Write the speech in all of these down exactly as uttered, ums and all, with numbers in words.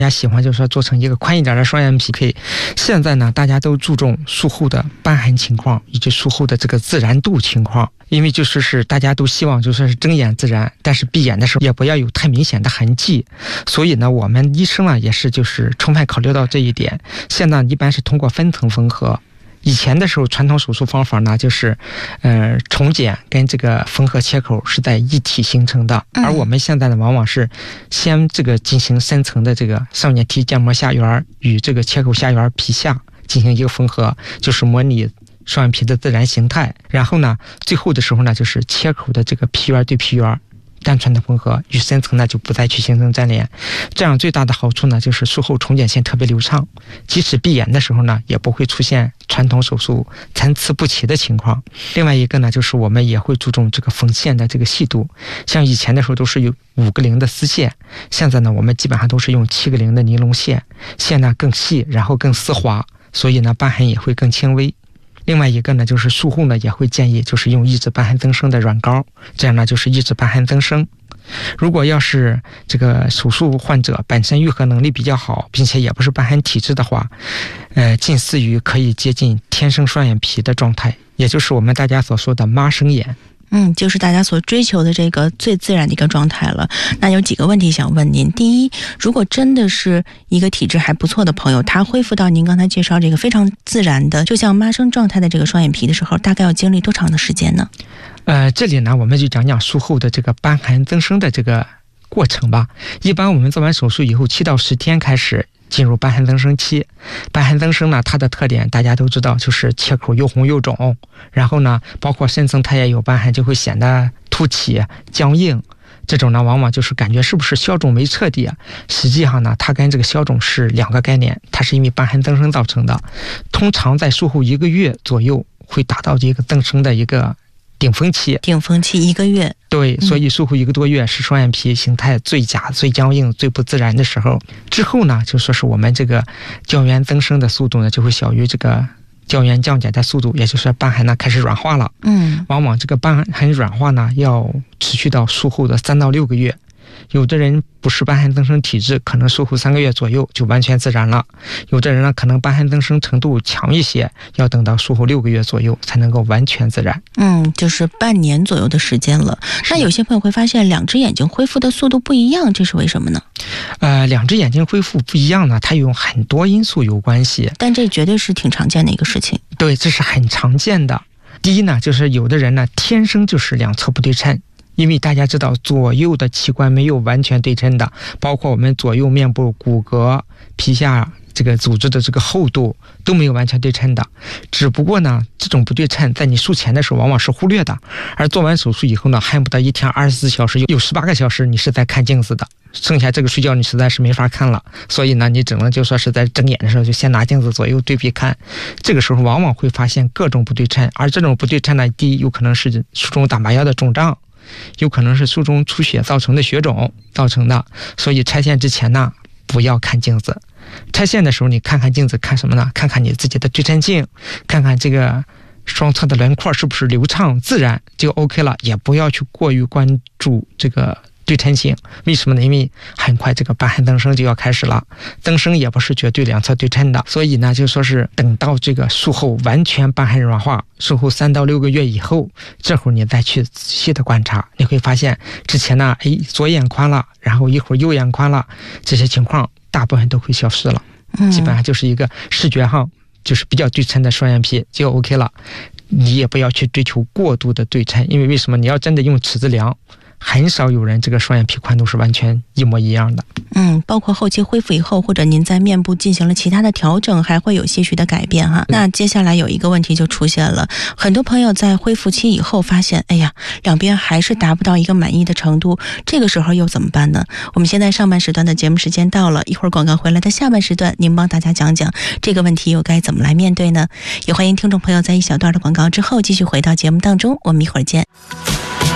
大家喜欢就是说做成一个宽一点的双眼皮。可以，现在呢，大家都注重术后的瘢痕情况以及术后的这个自然度情况，因为就是是大家都希望就说是睁眼自然，但是闭眼的时候也不要有太明显的痕迹。所以呢，我们医生啊也是就是充分考虑到这一点。现在一般是通过分层缝合。以前的时候，传统手术方法呢，就是，呃，重睑跟这个缝合切口是在一体形成的，而我们现在呢，往往是先这个进行深层的这个上眼提腱膜下缘与这个切口下缘皮下进行一个缝合，就是模拟双眼皮的自然形态。然后呢，最后的时候呢，就是切口的这个皮缘对皮缘单纯的缝合，与深层呢就不再去形成粘连。这样最大的好处呢，就是术后重睑线特别流畅，即使闭眼的时候呢，也不会出现传统手术参差不齐的情况。另外一个呢，就是我们也会注重这个缝线的这个细度，像以前的时候都是有五个零的丝线，现在呢，我们基本上都是用七个零的尼龙线，线呢更细，然后更丝滑，所以呢，瘢痕也会更轻微。另外一个呢，就是术后呢也会建议就是用抑制瘢痕增生的软膏，这样呢就是抑制瘢痕增生。如果要是这个手术患者本身愈合能力比较好，并且也不是瘢痕体质的话，呃，近似于可以接近天生双眼皮的状态，也就是我们大家所说的妈生眼。 嗯，就是大家所追求的这个最自然的一个状态了。那有几个问题想问您。第一，如果真的是一个体质还不错的朋友，他恢复到您刚才介绍这个非常自然的就像妈生状态的这个双眼皮的时候，大概要经历多长的时间呢？ 呃，这里呢，我们就讲讲术后的这个瘢痕增生的这个过程吧。一般我们做完手术以后，七到十天开始进入瘢痕增生期。瘢痕增生呢，它的特点大家都知道，就是切口又红又肿，然后呢，包括深层它也有瘢痕，就会显得凸起、僵硬。这种呢，往往就是感觉是不是消肿没彻底啊？实际上呢，它跟这个消肿是两个概念，它是因为瘢痕增生造成的。通常在术后一个月左右会达到这个增生的一个顶峰期， 顶峰期一个月， 对，所以术后一个多月是双眼皮形态最假、最僵硬、最不自然的时候。之后呢，就说是我们这个胶原增生的速度呢，就会小于这个胶原降解的速度，也就是说瘢痕呢开始软化了。 嗯， 往往这个瘢痕软化呢，要持续到术后的三到六个月。有的人不是瘢痕增生体质，可能术后三个月左右就完全自然了；有的人呢，可能瘢痕增生程度强一些，要等到术后六个月左右才能够完全自然。 嗯，就是半年左右的时间了。那有些朋友会发现两只眼睛恢复的速度不一样，这是为什么呢？ 呃，两只眼睛恢复不一样呢，它有很多因素有关系， 但这绝对是挺常见的一个事情。 对，这是很常见的。第一呢，就是有的人呢天生就是两侧不对称。因为大家知道左右的器官没有完全对称的，包括我们左右面部骨骼、皮下这个组织的这个厚度都没有完全对称的。只不过呢，这种不对称在你术前的时候往往是忽略的，而做完手术以后呢，恨不得一天二十四小时有十八个小时你是在看镜子的，剩下这个睡觉你实在是没法看了，所以呢，你只能就说是在睁眼的时候就先拿镜子左右对比看。这个时候往往会发现各种不对称，而这种不对称呢，第一有可能是术中打麻药的肿胀，有可能是术中出血造成的血肿造成的，所以拆线之前呢，不要看镜子。拆线的时候，你看看镜子，看什么呢？看看你自己的对称性，看看这个双侧的轮廓是不是流畅自然，就 OK 了。也不要去过于关注这个对称性。为什么呢？因为很快这个瘢痕增生就要开始了，增生也不是绝对两侧对称的，所以呢，就说是等到这个术后完全瘢痕软化，术后三到六个月以后，这会儿你再去仔细的观察，你会发现之前呢，哎，左眼宽了，然后一会儿右眼宽了，这些情况大部分都会消失了，基本上就是一个视觉上就是比较对称的双眼皮就 OK 了。你也不要去追求过度的对称，因为为什么？你要真的用尺子量，很少有人这个双眼皮宽度是完全一模一样的。 嗯，包括后期恢复以后，或者您在面部进行了其他的调整，还会有些许的改变哈。那接下来有一个问题就出现了，很多朋友在恢复期以后发现，哎呀，两边还是达不到一个满意的程度，这个时候又怎么办呢？我们现在上半时段的节目时间到了，一会儿广告回来的下半时段，您帮大家讲讲这个问题又该怎么来面对呢？也欢迎听众朋友在一小段的广告之后继续回到节目当中，我们一会儿见。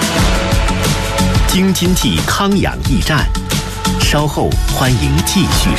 京津冀康养驿站，稍后欢迎继续